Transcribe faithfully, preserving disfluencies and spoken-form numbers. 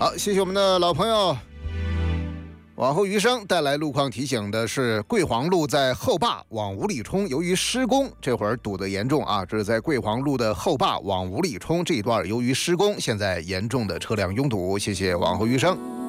好，谢谢我们的老朋友往后余生带来路况提醒的是桂黄路在后坝往五里冲，由于施工，这会儿堵得严重啊！这是在桂黄路的后坝往五里冲这一段，由于施工，现在严重的车辆拥堵。谢谢往后余生。